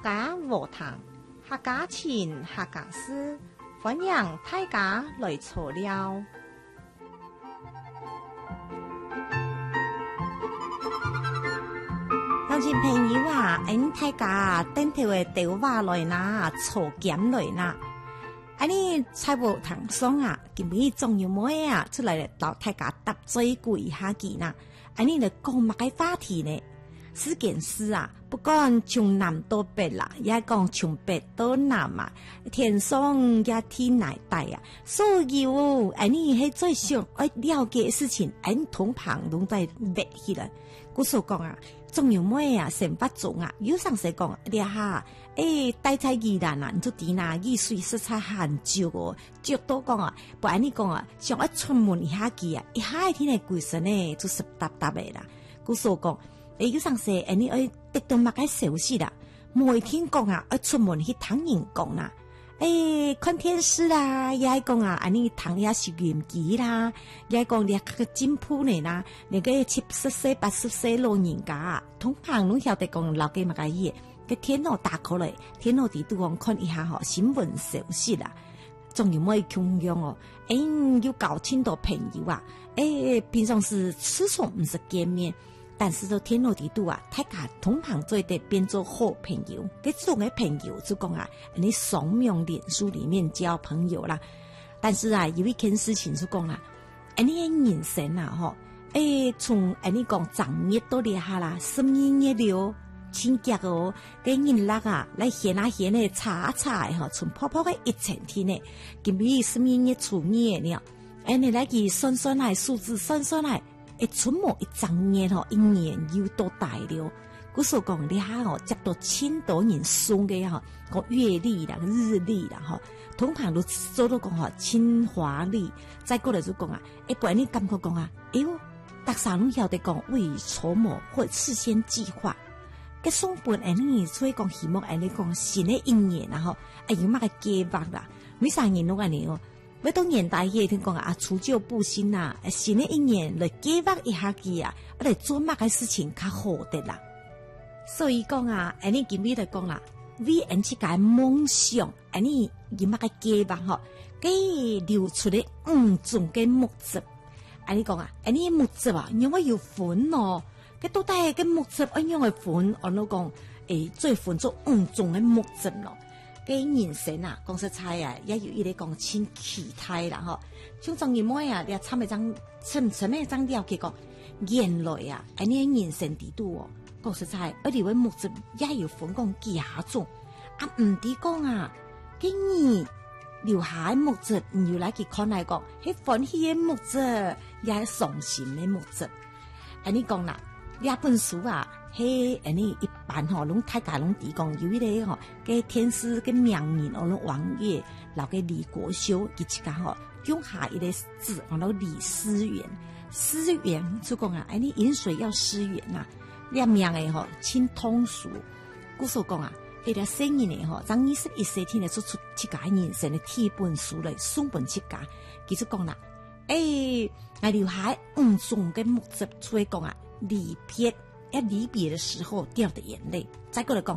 家和談，客家情，客家事，歡迎大家來坐了。鄉親朋友啊，大家等頭嘅電話來啦，坐減來啦。你財務堂上啊，今日仲有咩啊出來到大家搭嘴過一下見啦。你嚟講乜嘅話題呢？四件事啊，不管從南到北啦，也講從北到南啊，天上也天內帶啊，所以你係最想了解嘅事情，通常攏在北去了。故所講啊，仲有咩啊？生活中啊，有上時講你哈，大菜宜蘭啊，你就點啊？易水色彩很少哦，就多講啊，不然你講啊，想一出門一下去啊，一下天嘅鬼神呢，就濕答答的啦。故所講。有上時，你得到乜嘅消息啦？每天講啊，出門去聽人講啦，看電視啦，也講啊，你聽下收音機啦，也講你個進步呢啦，你個70歲、80歲老人家，通常攏曉得講老嘅乜嘅嘢，個電腦打開來，電腦地度看一下嗬新聞消息啦，仲有咩重要哦？有搞清楚朋友啊，平常時始終唔是見面。但是做天羅地度啊，大家通常做得變做好朋友。這種嘅朋友就講啊，你雙面臉書裡面交朋友啦。但是啊，有一件事情就講啊，你人生啊，從你講正月到嚟下啦，12月了，親戚哦，跟人啦啊，來顯啊顯咧，查查嘅從泡泡嘅1000天呢，今日12月初2了，你來去算算來數字算算來。出門一整年一年又多大了。故所講你下接到千多人送嘅個月曆啦、日曆啦通常都做到講千華曆。再過來就講啊，不然你感覺講啊，特sản都曉得講未籌謀或事先計劃。嘅送本你所以講希望你講新的一年啦有乜嘅計劃啦？每三年都你每到年代嘢聽講啊，除舊布新啊，新的一年來計劃一下佢啊，嚟做乜嘅事情較好的啦。所以講啊，你今日就講啦，為自己夢想，你有乜嘅計劃佢流出嚟種嘅木質。你講啊，你木質啊，因為要款咯，佢到底嘅木質樣嘅款，我都講最款做種嘅木質咯。嘅人生啊，講實在啊，也有一啲講清期待啦，像仲有咩啊？你參咩張了解講，原來啊，你人生地度講實在，你位木質也有分講幾下種唔啲講啊，嘅你留下木質，你要來去看來講，係歡喜嘅木質，也係傷心嘅木質。你講啦，呢本書啊。你一般攏大家攏提講有一個嘅天師嘅名人攏王爺，老嘅李國修佢自家用下一個字，我攞李思源，思源就講啊，你飲水要思源啊，呢名嘅清通俗，故所講啊，佢哋生意呢將21世天嚟做出自家人生嘅第一本書嚟送本自家，佢就講啦，我留下種嘅木質，所以講啊，離別。離別的時候掉的眼淚，再過來講。